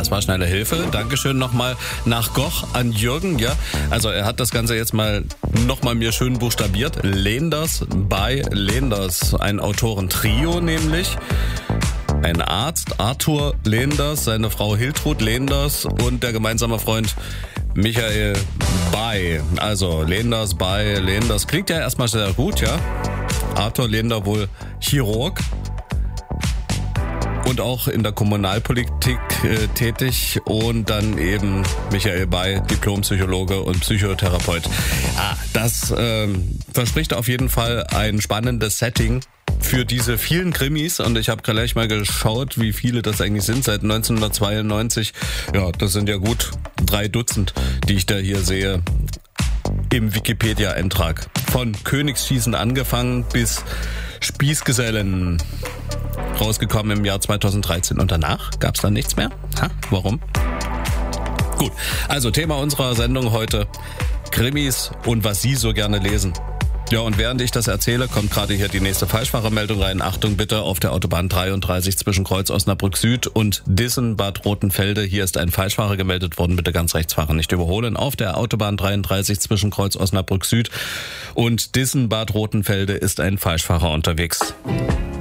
Das war schnelle Hilfe. Dankeschön nochmal nach Goch an Jürgen. Ja, also er hat das Ganze jetzt nochmal mir schön buchstabiert. Leenders bei Leenders. Ein Autorentrio nämlich. Ein Arzt, Arthur Leenders, seine Frau Hiltrud Leenders und der gemeinsame Freund Michael Bay. Also Leenders bei Leenders. Klingt ja erstmal sehr gut, ja. Arthur Leender wohl Chirurg und auch in der Kommunalpolitik tätig und dann eben Michael Bay, Diplompsychologe und Psychotherapeut. Das verspricht auf jeden Fall ein spannendes Setting für diese vielen Krimis und ich habe gleich mal geschaut, wie viele das eigentlich sind seit 1992. Ja, das sind ja gut 3 Dutzend, die ich da hier sehe im Wikipedia-Eintrag. Von Königsschießen angefangen bis Spießgesellen. Rausgekommen im Jahr 2013 und danach gab es dann nichts mehr. Warum? Gut, also Thema unserer Sendung heute: Krimis und was Sie so gerne lesen. Ja, und während ich das erzähle, kommt gerade hier die nächste Falschfahrermeldung rein. Achtung bitte, auf der Autobahn 33 zwischen Kreuz Osnabrück Süd und Dissen Bad Rotenfelde. Hier ist ein Falschfahrer gemeldet worden. Bitte ganz rechts fahren, nicht überholen. Auf der Autobahn 33 zwischen Kreuz Osnabrück Süd und Dissen Bad Rotenfelde ist ein Falschfahrer unterwegs.